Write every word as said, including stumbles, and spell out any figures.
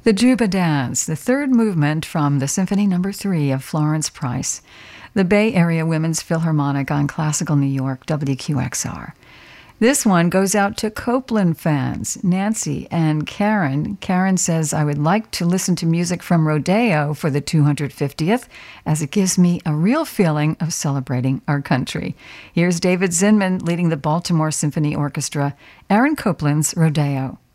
The Juba Dance, the third movement from the Symphony Number Three of Florence Price, the Bay Area Women's Philharmonic on Classical New York, W Q X R. This one goes out to Copland fans, Nancy and Karen. Karen says, I would like to listen to music from Rodeo for the two hundred fiftieth, as it gives me a real feeling of celebrating our country. Here's David Zinman leading the Baltimore Symphony Orchestra, Aaron Copland's Rodeo.